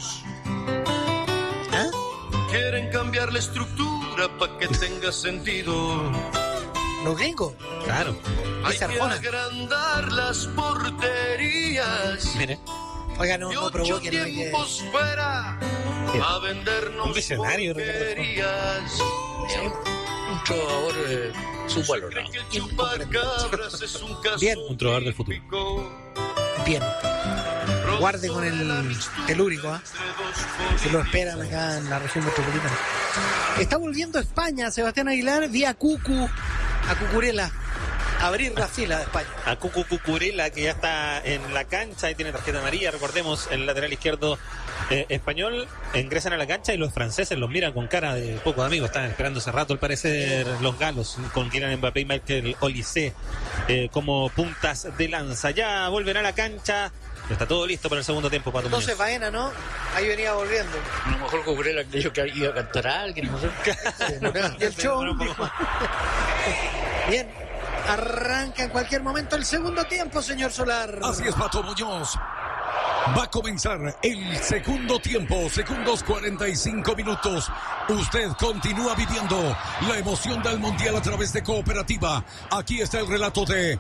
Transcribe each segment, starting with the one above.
gringos. ¿Ah? Quieren cambiar la estructura para que tenga sentido. ¿Los gringos? Claro. Hay que Arjona. agrandar las porterías. Mire, Oiga, no Y 8 provoquen, no hay que... tiempos fuera a vendernos Un visionario, Ricardo. porquerías. Un trovador subvalorado. Que el chupacabras es un caso Bien. Un trovador del futuro. típico. Bien. Guarde con el telúrico, ¿ah? Se lo esperan acá en la región metropolitana. Está volviendo a España Sebastián Aguilar vía Cucu a Cucurella. Abrir la fila de España. A Cucu Cucurella, que ya está en la cancha y tiene tarjeta amarilla, recordemos, el lateral izquierdo español. Ingresan a la cancha y los franceses los miran con cara de pocos amigos. Están esperando hace rato, al parecer, los galos, con Kylian Mbappé y Michael Olise como puntas de lanza. Ya vuelven a la cancha. Está todo listo para el segundo tiempo, Pato Muñoz. Entonces Baena, ¿no? Ahí venía volviendo. A lo mejor Cucurella creyó que iba a cantar a alguien, no sé. Y el show. Bien. Arranca en cualquier momento el segundo tiempo, señor Solar. Así es, Pato Muñoz. Va a comenzar el segundo tiempo, segundos 45 minutos. Usted continúa viviendo la emoción del Mundial a través de Cooperativa. Aquí está el relato de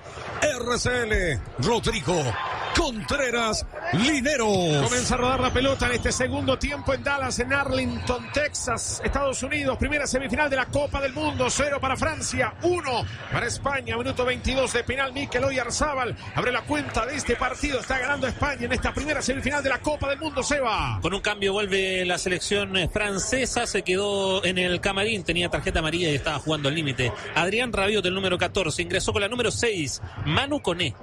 RCL Rodrigo Contreras Lineros. Comienza a rodar la pelota en este segundo tiempo en Dallas, en Arlington, Texas, Estados Unidos. Primera semifinal de la Copa del Mundo. 0 para Francia, 1 para España. Minuto 22 de penal. Mikel Oyarzabal abre la cuenta de este partido. Está ganando España en esta primera semifinal de la Copa del Mundo, Seba. Con un cambio vuelve la selección francesa. Se quedó en el camarín. Tenía tarjeta amarilla y estaba jugando al límite. Adrián Rabiot, el número 14. Ingresó con la número 6. Manu Koné.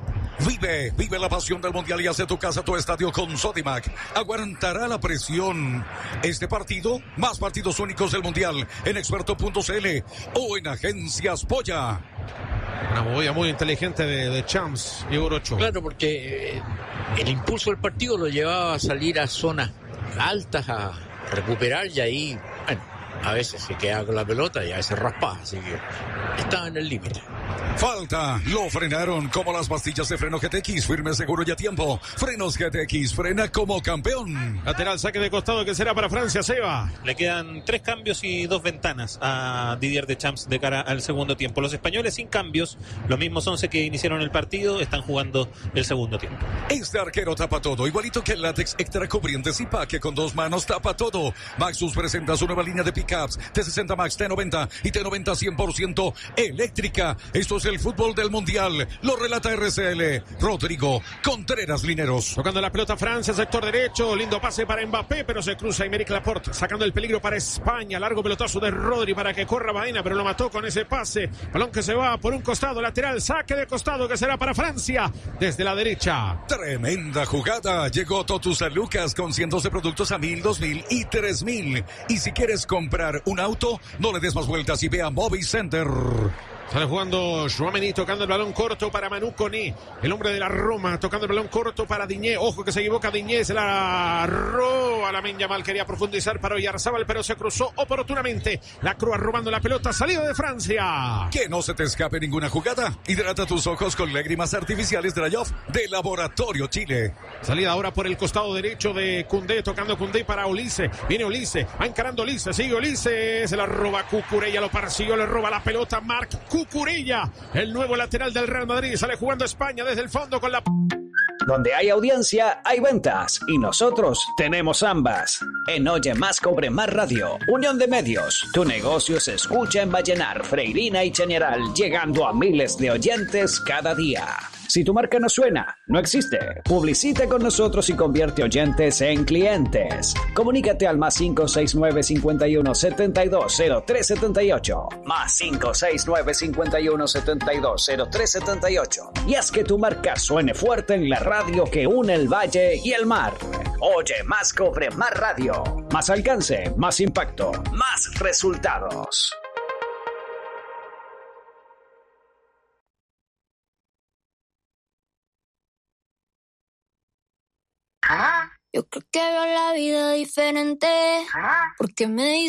Vive la pasión del Mundial y hace tu casa, tu estadio con Sodimac. ¿Aguantará la presión este partido? Más partidos únicos del Mundial en experto.cl o en Agencias Polla. Una movida muy inteligente de Champs y Orocho. Claro, porque el impulso del partido lo llevaba a salir a zonas altas, a recuperar, y ahí, bueno, a veces se queda con la pelota y a veces raspa, así que estaba en el límite. Falta, lo frenaron como las pastillas de freno GTX, firme, seguro y a tiempo. Frenos GTX, frena como campeón. Lateral, saque de costado que será para Francia, Seba. Le quedan 3 cambios y 2 ventanas a Didier Deschamps de cara al segundo tiempo. Los españoles sin cambios, los mismos 11 que iniciaron el partido, están jugando el segundo tiempo. Este arquero tapa todo, igualito que el látex extra cubrientes y que con 2 manos tapa todo. Maxus presenta su nueva línea de pickups T60 Max, T90 y T90 100% eléctrica. Esto es el fútbol del Mundial. Lo relata RCL Rodrigo Contreras Lineros. Tocando la pelota Francia, sector derecho. Lindo pase para Mbappé, pero se cruza Aymeric Laporte, sacando el peligro para España. Largo pelotazo de Rodri para que corra Baena, pero lo mató con ese pase. Balón que se va por un costado, lateral, saque de costado que será para Francia desde la derecha. Tremenda jugada. Llegó Totus a Lucas con cientos de productos a 1,000, 2,000 y 3,000. Y si quieres comprar un auto, no le des más vueltas y ve a Mobi Center. Sale jugando Tchouaméni, tocando el balón corto para Manu Koné, el hombre de la Roma, tocando el balón corto para Diñé. Ojo que se equivoca Diñé, se la roba Lamine Yamal, quería profundizar para Oyarzabal, pero se cruzó oportunamente. La Cruz robando la pelota, salida de Francia. Que no se te escape ninguna jugada. Hidrata tus ojos con lágrimas artificiales Dry Off de Laboratorio Chile. Salida ahora por el costado derecho de Koundé, tocando Koundé para Olise. Viene Olise, va encarando Olise, sigue Olise, se la roba Cucurella, lo persiguió, le roba la pelota Marc Cucurella, el nuevo lateral del Real Madrid. Sale jugando España desde el fondo con la... Donde hay audiencia, hay ventas. Y nosotros tenemos ambas. En Oye Más Cobre Más Radio, Unión de Medios. Tu negocio se escucha en Vallenar, Freirina y Chañaral, llegando a miles de oyentes cada día. Si tu marca no suena, no existe. Publicita con nosotros y convierte oyentes en clientes. Comunícate al +569 51 72 03 78. +569 51 72 03 78. Y haz que tu marca suene fuerte en la radio que une el valle y el mar. Oye Más Cobre Más Radio. Más alcance, más impacto, más resultados. Yo creo que veo la vida diferente, porque me